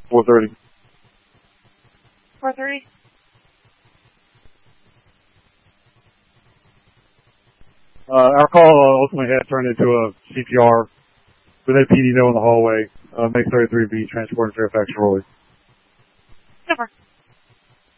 4:30. 4:30. Our call ultimately had turned into a CPR with a PD in the hallway. Make 33B transporting Fairfax Raleigh. Super.